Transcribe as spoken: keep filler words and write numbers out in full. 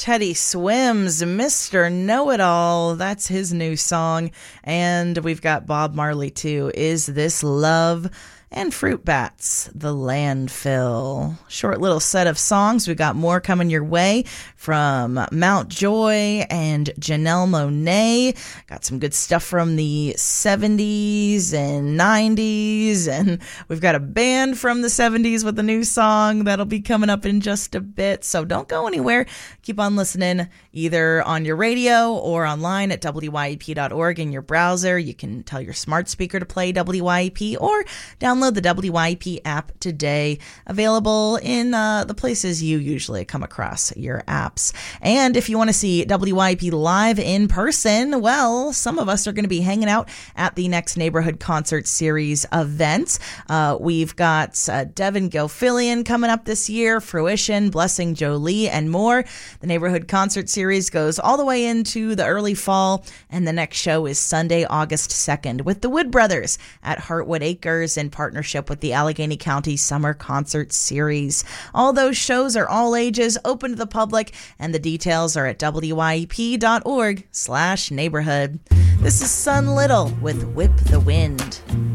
Teddy Swims, Mister Know-It-All. That's his new song. And we've got Bob Marley, too. Is This Love? And Fruit Bats, The Landfill. Short little set of songs. We've got more coming your way from Mount Joy and Janelle Monáe. Got some good stuff from the seventies and nineties. And we've got a band from the seventies with a new song that'll be coming up in just a bit. So don't go anywhere. Keep on listening either on your radio or online at W Y E P dot org in your browser. You can tell your smart speaker to play W Y E P or download the W Y E P app today, available in uh, the places you usually come across your apps. And if you want to see W Y E P live in person, well, some of us are going to be hanging out at the next Neighborhood Concert Series event. Uh, we've got uh, Devin Gilfillian coming up this year, Fruition, Blessing Jolie, and more. The Neighborhood Concert Series goes all the way into the early fall, and the next show is Sunday, August second, with the Wood Brothers at Heartwood Acres in partnership with the Allegheny County Summer Concert Series. All those shows are all ages, open to the public, and the details are at W Y E P dot org slash neighborhood. This is Sun Little with Whip the Wind.